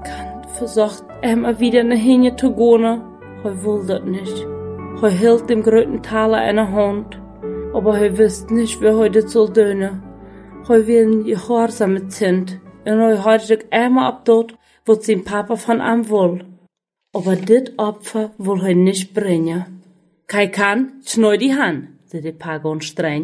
Kant versucht immer wieder nach hinten zu gehen. Er will das nicht. Er hielt dem größten Taler in der Hand, aber er wusste nicht, wie er das soll tun. Er will ein gehorsames Kind und er hat sich immer ab dort, was sein Papa von ihm will. Aber dit Opfer will er nicht bringen. Kai kann, schneu die Hand, sagte Pagon streng.